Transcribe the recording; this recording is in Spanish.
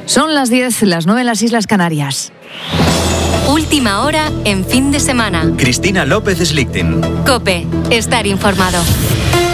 Son las 10, las 9 en las Islas Canarias. Última hora en fin de semana. Cristina López Slichting. COPE. Estar informado.